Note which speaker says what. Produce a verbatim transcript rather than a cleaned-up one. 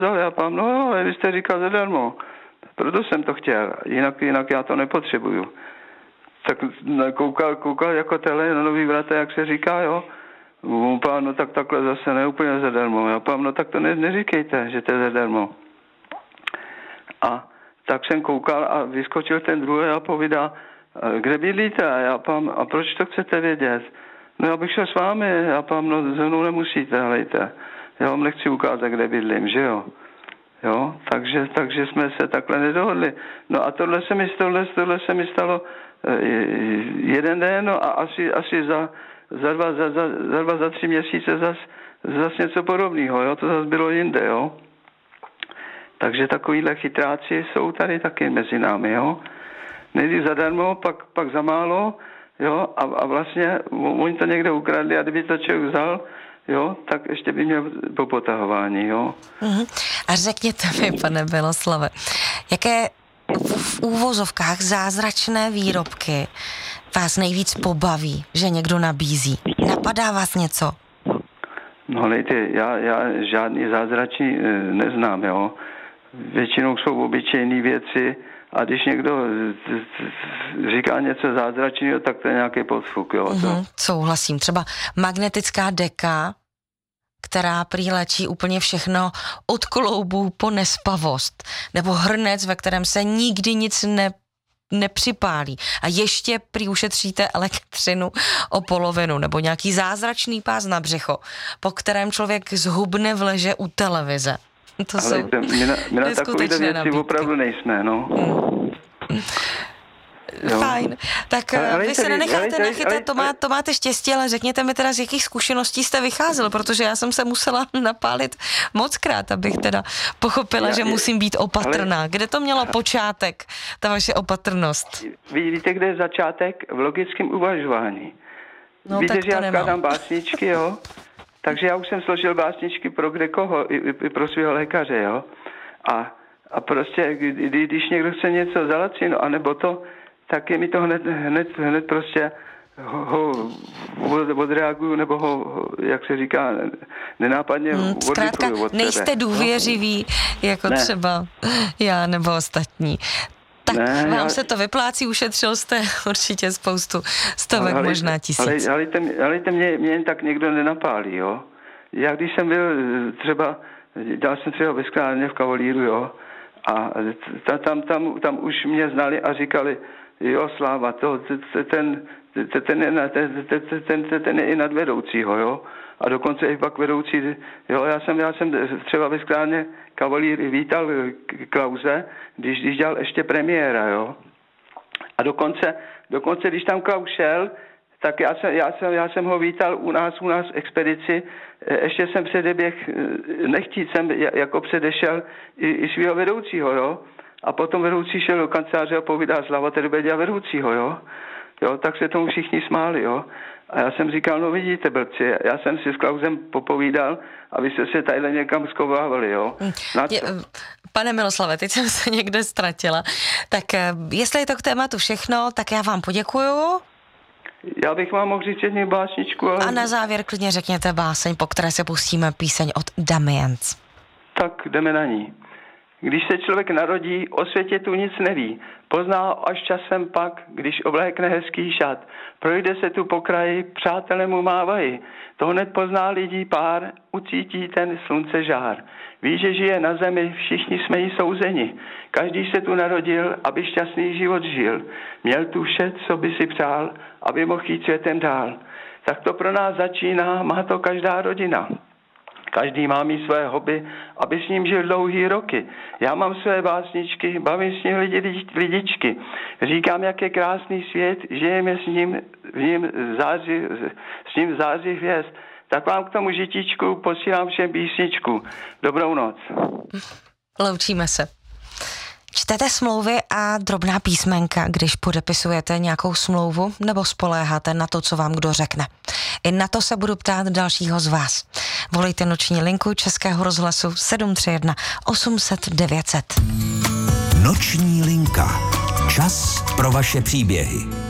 Speaker 1: Já pám, no, vy jste říkal zadarmo. Proto jsem to chtěl, jinak, jinak já to nepotřebuju. Tak koukal, koukal jako tele na Nový Vrata, jak se říká, jo. Pán, no tak takhle zase ne úplně zadarmo. Já pám, no tak to ne, neříkejte, že to je zadarmo. A tak jsem koukal a vyskočil ten druhý a povídá, kde bydlíte? A já pám, a proč to chcete vědět? No já bych šel s vámi, já pám, no ze mnou nemusíte, hlejte. Já vám nechci ukázat, kde bydlím, že jo? Jo, takže, takže jsme se takhle nedohodli. No a tohle se mi, tohle, tohle se mi stalo jeden den, no a asi, asi za, za, dva, za, za, za dva, za tři měsíce zas, zas něco podobného, jo, to zase bylo jinde, jo. Takže takovýhle chytráci jsou tady taky mezi námi, jo. Nejdřív zadarmo, pak, pak za málo, jo, a, a vlastně oni to někde ukradli a kdyby to člověk vzal, jo, tak ještě by měl po potahování, jo.
Speaker 2: Uh-huh. A řekněte mi, pane Miloslave, jaké v úvozovkách zázračné výrobky vás nejvíc pobaví, že někdo nabízí? Napadá vás něco?
Speaker 1: No lejte, já, já žádný zázračný neznám, jo. Většinou jsou obyčejné věci a když někdo říká něco zázračného, tak to je nějaký podfuk, jo.
Speaker 2: Mm-hmm, souhlasím. Třeba magnetická deka, která prý léčí úplně všechno od kloubů po nespavost. Nebo hrnec, ve kterém se nikdy nic ne, nepřipálí. A ještě prý ušetříte elektřinu o polovinu. Nebo nějaký zázračný pás na břicho, po kterém člověk zhubne v leže u televize. To
Speaker 1: ale
Speaker 2: jsou
Speaker 1: my na, my na takovýhle věci nabídky. Opravdu nejsme, no.
Speaker 2: Hmm. Fajn. Tak ale, ale vy se nenecháte ale, nachytat, ale, to, má, to máte štěstí, ale řekněte mi teda, z jakých zkušeností jste vycházel, protože já jsem se musela napálit mockrát, abych teda pochopila, já, že musím být opatrná. Ale, kde to mělo počátek, ta vaše opatrnost?
Speaker 1: Vy víte, kde je začátek? V logickém uvažování.
Speaker 2: No,
Speaker 1: víte,
Speaker 2: tak
Speaker 1: že já
Speaker 2: nemám.
Speaker 1: skládám básničky, jo? Takže já už jsem složil básničky pro kde koho, i, i pro svého lékaře, jo? A, a prostě, kdy, když někdo chce něco zalacinit, anebo to, tak je mi to hned, hned, hned prostě ho, ho odreaguju, nebo ho, jak se říká, nenápadně
Speaker 2: hmm,
Speaker 1: odvypruju od
Speaker 2: nejste
Speaker 1: sebe.
Speaker 2: důvěřiví, jako ne. třeba já nebo ostatní. Tak ne, vám ale, se to vyplácí, ušetřil jste určitě spoustu stovek, ale, možná tisíc. Ale,
Speaker 1: ale, ale, ale mě, mě jen tak někdo nenapálí, jo. Já když jsem byl třeba, dělal jsem třeba ve sklárně v Kavalíru, jo, a tam, tam, tam už mě znali a říkali, jo, Sláva, to, ten, ten, ten, ten, ten, ten je i nad vedoucího, jo. A dokonce i pak vedoucí, jo, já jsem, já jsem třeba ve sklárně Kavalír vítal Klause, když, když dělal ještě premiéra, jo. A dokonce, dokonce, když tam Klaus šel, tak já jsem, já jsem, já jsem ho vítal u nás, u nás v expedici, ještě jsem předeběh, nechtít jsem jako předešel i, i svého vedoucího, jo. A potom vedoucí šel do kanceláře a povídá, Slava, tady bude dělat vedoucího, jo. Jo, tak se tomu všichni smáli, jo. A já jsem říkal, no vidíte, blbci, já jsem si s Klausem popovídal a vy jste se tadyhle někam skovávali, jo.
Speaker 2: Je, pane Miloslave, teď jsem se někde ztratila. Tak jestli je to k tématu všechno, tak já vám poděkuju.
Speaker 1: Já bych vám mohl říct jednu básničku, ale...
Speaker 2: A na závěr klidně řekněte báseň, po které se pustíme píseň od Damiens.
Speaker 1: Tak jdeme na ní. Když se člověk narodí, o světě tu nic neví. Pozná až časem pak, když oblékne hezký šat. Projde se tu po kraji, přátelé mu mávají. To hned pozná lidí pár, ucítí ten slunce žár. Ví, že žije na zemi, všichni jsme jí souzeni. Každý se tu narodil, aby šťastný život žil. Měl tu vše, co by si přál, aby mohl jít světem dál. Tak to pro nás začíná, má to každá rodina. Každý má mít své hobby, aby s ním žil dlouhý roky. Já mám své básničky, bavím s ním lidi, lidičky. Říkám, jak je krásný svět, žijeme s ním, v ním záři, s ním záři hvězd. Tak vám k tomu žitičku posílám všem písničku. Dobrou noc.
Speaker 2: Loučíme se. Čtete smlouvy a drobná písmenka, když podepisujete nějakou smlouvu, nebo spoléháte na to, co vám kdo řekne? I na to se budu ptát dalšího z vás. Volejte noční linku Českého rozhlasu sedm tři jedna osm set devět set.
Speaker 3: Noční linka. Čas pro vaše příběhy.